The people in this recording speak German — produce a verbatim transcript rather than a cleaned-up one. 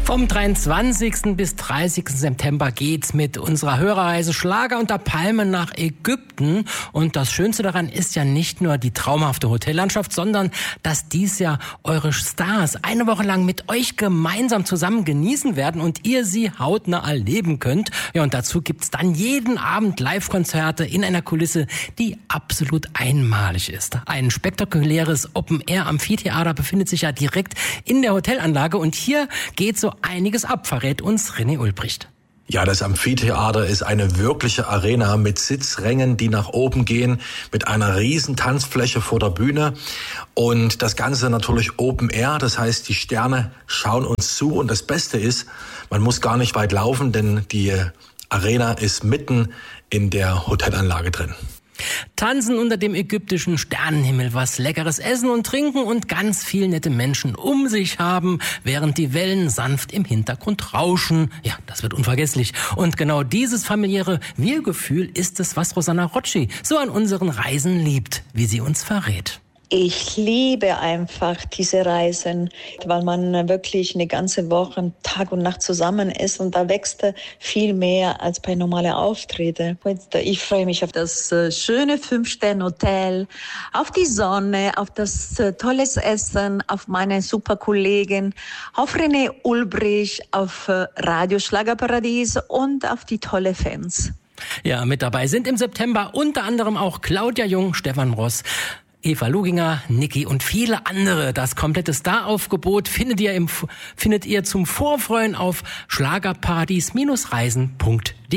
Vom dreiundzwanzigsten bis dreißigsten September geht's mit unserer Hörerreise Schlager unter Palmen nach Ägypten. Und das Schönste daran ist ja nicht nur die traumhafte Hotellandschaft, sondern dass dies Jahr eure Stars eine Woche lang mit euch gemeinsam zusammen genießen werden und ihr sie hautnah erleben könnt. Ja, und dazu gibt's dann jeden Abend Live-Konzerte in einer Kulisse, die absolut einmalig ist. Ein spektakuläres Open-Air-Amphitheater befindet sich ja direkt in der Hotelanlage und hier geht so einiges ab, verrät uns René Ulbricht. Ja, das Amphitheater ist eine wirkliche Arena mit Sitzrängen, die nach oben gehen, mit einer riesen Tanzfläche vor der Bühne und das Ganze natürlich Open Air, das heißt, die Sterne schauen uns zu und das Beste ist, man muss gar nicht weit laufen, denn die Arena ist mitten in der Hotelanlage drin. Tanzen unter dem ägyptischen Sternenhimmel, was leckeres Essen und Trinken und ganz viel nette Menschen um sich haben, während die Wellen sanft im Hintergrund rauschen. Ja, das wird unvergesslich. Und genau dieses familiäre Wir-Gefühl ist es, was Rosanna Rocci so an unseren Reisen liebt, wie sie uns verrät. Ich liebe einfach diese Reisen, weil man wirklich eine ganze Woche Tag und Nacht zusammen ist und da wächst viel mehr als bei normalen Auftritten. Ich freue mich auf das schöne Fünf-Sterne-Hotel, auf die Sonne, auf das tolles Essen, auf meine super Kollegen, auf René Ulbricht, auf Radio Schlagerparadies und auf die tolle Fans. Ja, mit dabei sind im September unter anderem auch Claudia Jung, Stefan Ross, Eva Luginger, Niki und viele andere. Das komplette Staraufgebot findet ihr, im, findet ihr zum Vorfreuen auf schlagerparadies Bindestrich reisen punkt de.